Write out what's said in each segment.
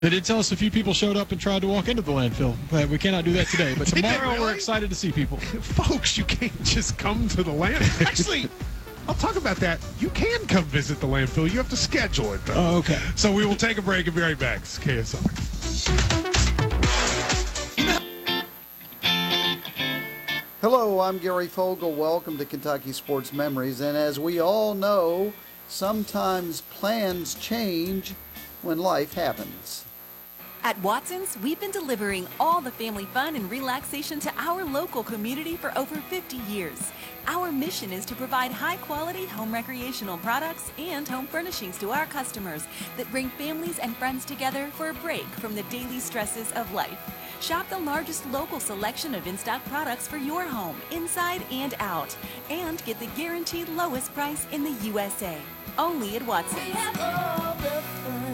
They did tell us a few people showed up and tried to walk into the landfill. But we cannot do that today. But tomorrow we're excited to see people. Folks, you can't just come to the landfill. Actually, I'll talk about that. You can come visit the landfill. You have to schedule it, though. Oh, okay. So we will take a break and be right back. It's KSR. Hello, I'm Gary Fogle. Welcome to Kentucky Sports Memories. And as we all know, sometimes plans change when life happens. At Watson's, we've been delivering all the family fun and relaxation to our local community for over 50 years. Our mission is to provide high-quality home recreational products and home furnishings to our customers that bring families and friends together for a break from the daily stresses of life. Shop the largest local selection of in-stock products for your home, inside and out, and get the guaranteed lowest price in the USA. Only at Watson's. We have all the fun.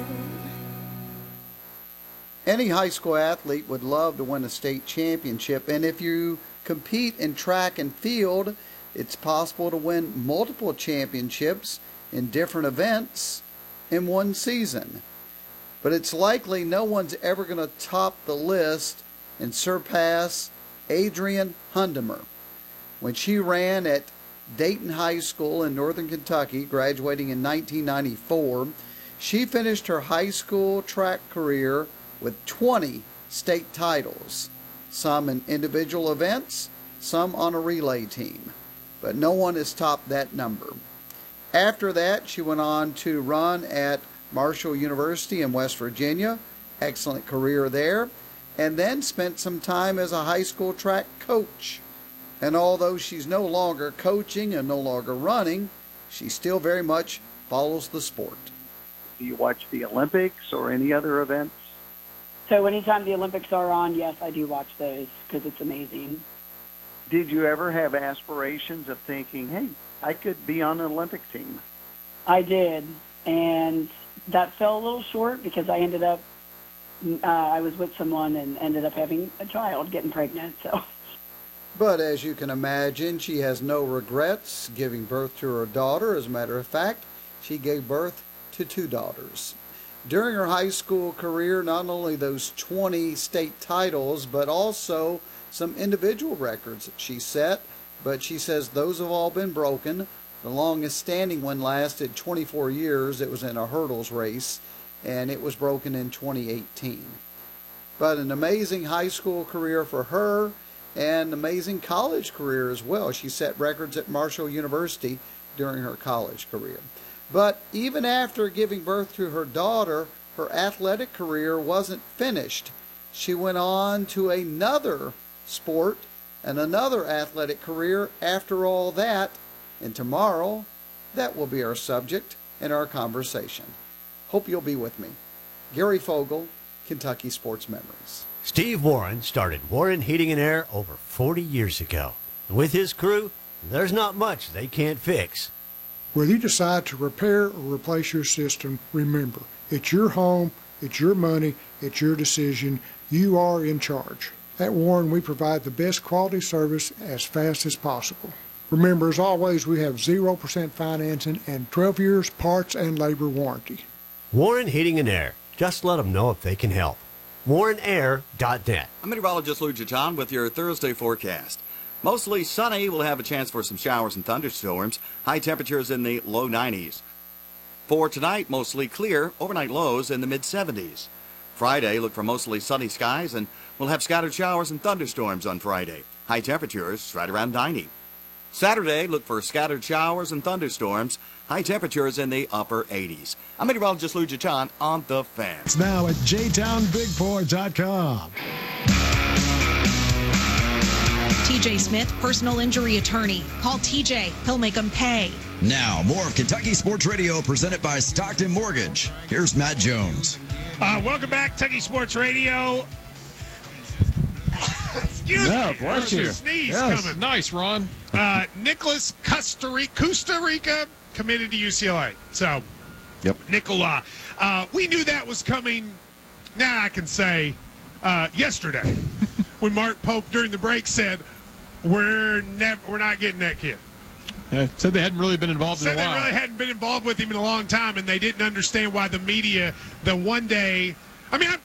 Any high school athlete would love to win a state championship, and if you compete in track and field, it's possible to win multiple championships in different events in one season. But it's likely no one's ever going to top the list and surpass Adrian Hundemer. When she ran at Dayton High School in Northern Kentucky, graduating in 1994, she finished her high school track career with 20 state titles, some in individual events, some on a relay team. But no one has topped that number. After that, she went on to run at Marshall University in West Virginia, excellent career there, and then spent some time as a high school track coach. And although she's no longer coaching and no longer running, she still very much follows the sport. Do you watch the Olympics or any other events? So anytime the Olympics are on, yes, I do watch those because it's amazing. Did you ever have aspirations of thinking, hey, I could be on an Olympic team? I did, and that fell a little short because I ended up, I was with someone and ended up having a child, getting pregnant. So. But as you can imagine, she has no regrets giving birth to her daughter. As a matter of fact, she gave birth to 2 daughters. During her high school career, not only those 20 state titles, but also some individual records that she set, but she says those have all been broken. The longest standing one lasted 24 years. It was in a hurdles race, and it was broken in 2018. But an amazing high school career for her, and an amazing college career as well. She set records at Marshall University during her college career. But even after giving birth to her daughter, her athletic career wasn't finished. She went on to another sport and another athletic career after all that. And tomorrow, that will be our subject in our conversation. Hope you'll be with me. Gary Fogle, Kentucky Sports Memories. Steve Warren started Warren Heating and Air over 40 years ago. With his crew, there's not much they can't fix. Whether you decide to repair or replace your system, remember, it's your home, it's your money, it's your decision. You are in charge. At Warren, we provide the best quality service as fast as possible. Remember, as always, we have 0% financing and 12 years parts and labor warranty. Warren Heating and Air. Just let them know if they can help. WarrenAir.net. I'm meteorologist Lou Jajan with your Thursday forecast. Mostly sunny. We'll have a chance for some showers and thunderstorms. High temperatures in the low 90s. For tonight, mostly clear. Overnight lows in the mid-70s. Friday, look for mostly sunny skies, and we'll have scattered showers and thunderstorms on Friday. High temperatures right around 90. Saturday, look for scattered showers and thunderstorms. High temperatures in the upper 80s. I'm meteorologist Lou Jajan on The Fan. It's now at jtownbigfour.com. TJ Smith, personal injury attorney. Call TJ. He'll make them pay. Now, more of Kentucky Sports Radio presented by Stockton Mortgage. Here's Matt Jones. Welcome back, Kentucky Sports Radio. Excuse me. Bless you. Sneeze yes. coming. Nice, Ron. Nicholas Costa Rica committed to UCLA. So, yep. Nicola. We knew that was coming, now I can say, yesterday. When Mark Pope during the break said, we're not getting that kid. Said they hadn't really been involved in a while. Said they really hadn't been involved with him in a long time, and they didn't understand why the media, the one day I mean,